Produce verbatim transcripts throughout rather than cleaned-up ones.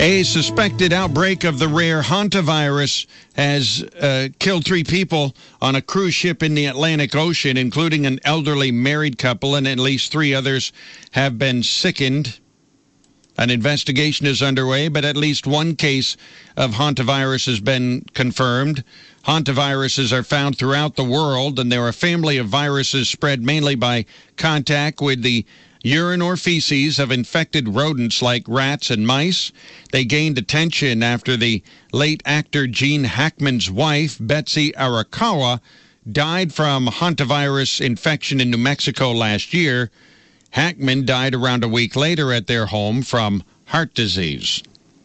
A suspected outbreak of the rare hantavirus has uh, killed three people on a cruise ship in the Atlantic Ocean, including an elderly married couple, and at least three others have been sickened. An investigation is underway, but at least one case of hantavirus has been confirmed. Hantaviruses are found throughout the world, and they're a family of viruses spread mainly by contact with the urine or feces of infected rodents like rats and mice. They gained attention after the late actor Gene Hackman's wife, Betsy Arakawa, died from hantavirus infection in New Mexico last year. Hackman died around a week later at their home from heart disease.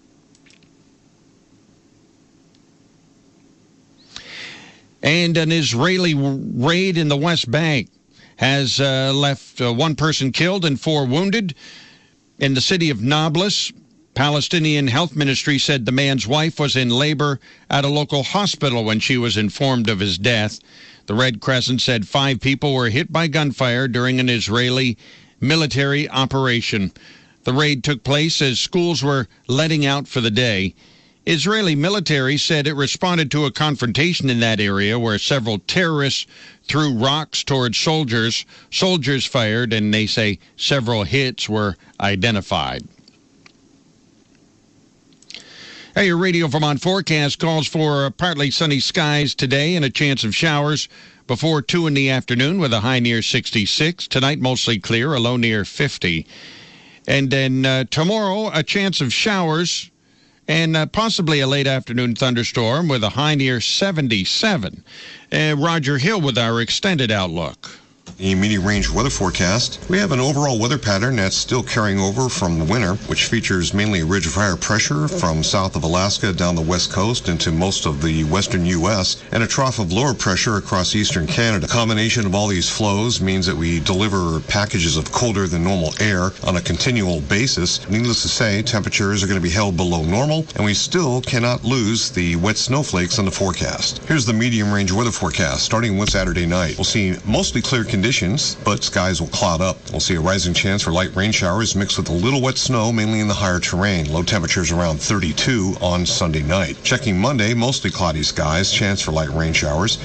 And an Israeli raid in the West Bank has uh, left uh, one person killed and four wounded. In the city of Nablus, Palestinian Health Ministry said the man's wife was in labor at a local hospital when she was informed of his death. The Red Crescent said five people were hit by gunfire during an Israeli military operation. The raid took place as schools were letting out for the day. Israeli military said it responded to a confrontation in that area where several terrorists threw rocks towards soldiers. Soldiers fired, and they say several hits were identified. Hey, your Radio Vermont forecast calls for partly sunny skies today and a chance of showers before two in the afternoon with a high near sixty-six. Tonight, mostly clear, a low near fifty. And then uh, tomorrow, a chance of showers and uh, possibly a late afternoon thunderstorm with a high near seventy-seven. Uh, Roger Hill with our extended outlook. The medium range weather forecast. We have an overall weather pattern that's still carrying over from the winter, which features mainly a ridge of higher pressure from south of Alaska down the west coast into most of the western U S, and a trough of lower pressure across eastern Canada. The combination of all these flows means that we deliver packages of colder than normal air on a continual basis. Needless to say, temperatures are going to be held below normal, and we still cannot lose the wet snowflakes on the forecast. Here's the medium range weather forecast. Starting with Saturday night, we'll see mostly clear conditions, but skies will cloud up. We'll see a rising chance for light rain showers mixed with a little wet snow, mainly in the higher terrain. Low temperatures around thirty-two on Sunday night. Checking Monday, mostly cloudy skies, chance for light rain showers.